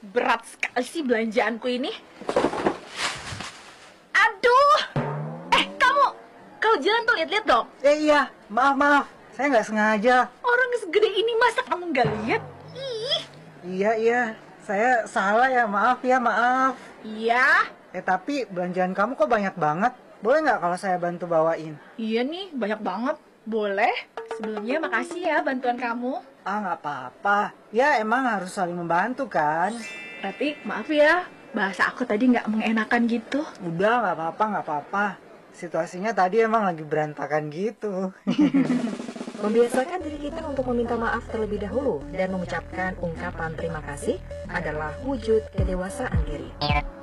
Berat sekali sih belanjaanku ini. Aduh. Kamu jalan tuh lihat-lihat dong. Iya, maaf. Saya nggak sengaja. Orang segede ini masa kamu nggak lihat? Ih. Iya. Saya salah ya, maaf. Iya. Tapi belanjaan kamu kok banyak banget. Boleh nggak kalau saya bantu bawain? Iya nih, banyak banget. Boleh. Sebelumnya makasih ya bantuan kamu. Nggak apa-apa. Ya, emang harus saling membantu kan? Tapi maaf ya, bahasa aku tadi nggak mengenakan gitu. Udah, nggak apa-apa. Situasinya tadi emang lagi berantakan gitu. Membiasakan diri kita untuk meminta maaf terlebih dahulu dan mengucapkan ungkapan terima kasih adalah wujud kedewasaan diri.